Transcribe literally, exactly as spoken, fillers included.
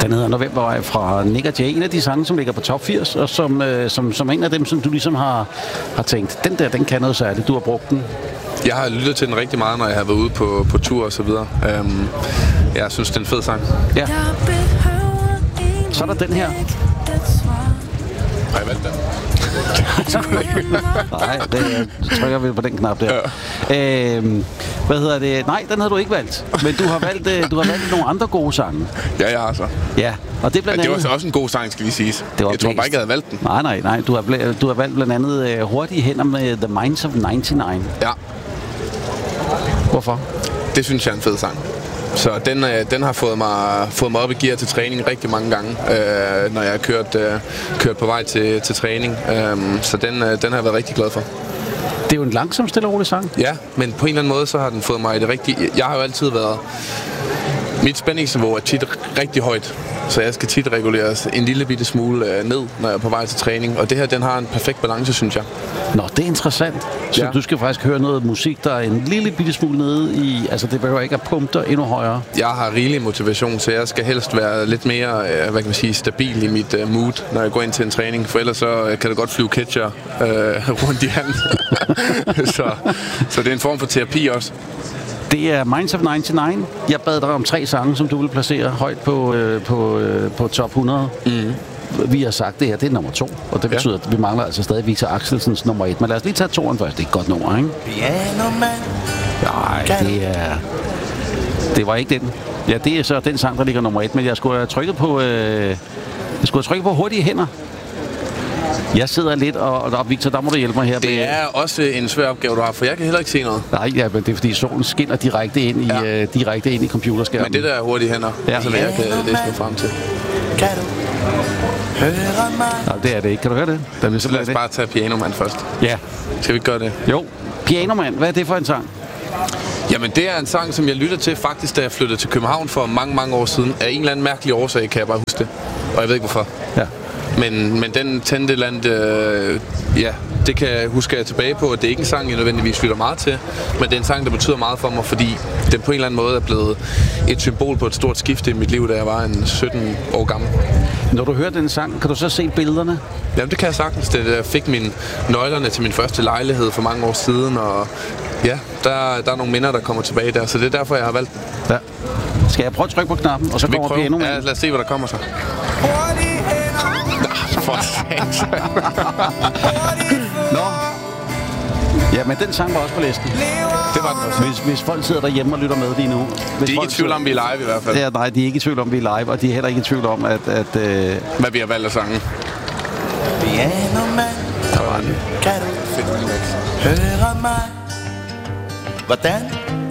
Den hedder Novembervej fra Nick og Jay. En af de sange, som ligger på top firs, og som, øh, som, som en af dem, som du ligesom har, har tænkt, den der, den kan noget særligt. Du har brugt den. Jeg har lyttet til den rigtig meget, når jeg har været ude på, på tur og så videre. Um, jeg synes, det er en fed sang. Ja. Så er der den her. Har jeg valgt den? Nej, det trykker vi på den knap der. Ja. Øhm, hvad hedder det? Nej, den har du ikke valgt. Men du har valgt, du har valgt nogle andre gode sange. Ja, jeg har så. Ja, og det er blandt ja, det andet... var også en god sang, skal vi sige. Jeg blæst. tror bare ikke, jeg havde valgt den. Nej, nej, nej. Du har, bl- du har valgt blandt andet uh, Hurtige hænder med The Minds of nioghalvfems. Ja. Hvorfor? Det synes jeg er en fed sang. Så den, øh, den har fået mig, fået mig op i gear til træning rigtig mange gange, øh, når jeg har kørt, øh, kørt på vej til, til træning. Øh, så den, øh, den har jeg været rigtig glad for. Det er jo en langsom, stille og rolig sang. Ja, men på en eller anden måde, så har den fået mig i det rigtige... Jeg har jo altid været... Mit spændingsniveau er tit rigtig højt, så jeg skal tit reguleres en lille bitte smule øh, ned, når jeg er på vej til træning. Og det her, den har en perfekt balance, synes jeg. Nå, det er interessant. Så ja. Du skal faktisk høre noget musik, der er en lille bitte smule nede i... Altså, det behøver ikke at pumpe dig endnu højere. Jeg har rigelig motivation, så jeg skal helst være lidt mere, øh, hvad kan man sige, stabil i mit øh, mood, når jeg går ind til en træning. For ellers så øh, kan det godt flyve catcher øh, rundt i handen. så, så det er en form for terapi også. Det er Minds of nioghalvfems. Jeg bad dig om tre sange, som du vil placere højt på, øh, på, øh, på top hundrede. Mm. Vi har sagt, det her det er nummer to, og det betyder, ja. At vi mangler altså stadig Victor Axelsens nummer et. Men lad os lige tage toeren først. Det er et godt nummer, ikke? Nej, det er... Det var ikke den. Ja, det er så den sang, der ligger nummer et. Men jeg skulle have trykket på... Øh... Jeg skulle have trykket på Hurtige hænder. Jeg sidder lidt, og, og Victor, der må du hjælpe mig her. Det med... er også en svær opgave, du har, for jeg kan heller ikke se noget. Nej, ja, men det er fordi solen skinner direkte ind i, ja. uh, direkte ind i computerskærmen. Men det der er Hurtige hænder, ja. Som jeg kan læse mig frem til. Kan du høre mig? Nej, det er det ikke. Kan du høre det? Der så lad os bare tage Pianoman først. Ja. Skal vi gøre det? Jo. Pianoman, hvad er det for en sang? Jamen, det er en sang, som jeg lytter til faktisk, da jeg flyttede til København for mange, mange år siden. Af en eller anden mærkelig årsag, kan jeg bare huske det. Og jeg ved ikke, hvorfor. Ja. Men, men den tændte et eller andet, øh, ja, det kan jeg huske jeg tilbage på, at det er ikke en sang, jeg nødvendigvis lytter meget til, men det er en sang, der betyder meget for mig, fordi den på en eller anden måde er blevet et symbol på et stort skifte i mit liv, da jeg var en sytten år gammel. Når du hører den sang, kan du så se billederne? Jamen, det kan jeg sagtens. Det, jeg fik mine nøglerne til min første lejlighed for mange år siden, og ja, der, der er nogle minder, der kommer tilbage der, så det er derfor, jeg har valgt den. Ja. Skal jeg prøve at trykke på knappen, og så kommer Pianoman? Ja, lad os se, hvad der kommer så. For satan. Nå. Ja, men den sang var også på listen. Det var den også. Hvis, hvis folk sidder derhjemme og lytter med lige nu. De er ikke i tvivl om, vi er live i hvert fald. Ja, nej, de er ikke i tvivl om, vi er live, og de er heller ikke i tvivl om, at... at øh... hvad vi har valgt at sange. Der var den. Kan du høre mig? Hvordan